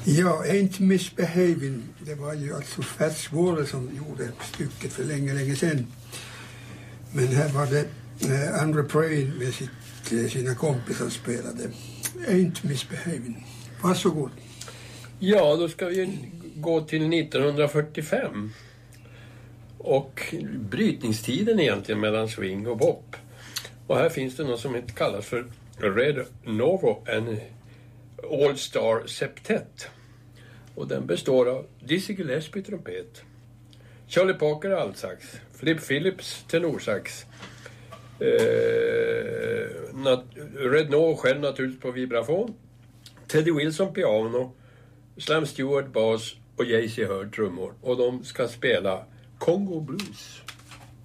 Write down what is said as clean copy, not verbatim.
Ja, Ain't Misbehaving, det var ju alltså Fats Waller som gjorde stycket för länge sedan. Men här var det Andre Prain med sina kompisar spelade Ain't Misbehaving. Varsågod. Ja, då ska vi gå till 1945. Och brytningstiden egentligen mellan swing och bop. Och här finns det något som kallas för Red Novo, en All-Star Septet. Och den består av Dizzy Gillespie trumpet, Charlie Parker altsax, Flip Phillips tenorsax, Red Novo själv naturligtvis på vibrafon, Teddy Wilson piano, Slam Stewart bas och J.C. Hurd trummor. Och de ska spela Congo Blues.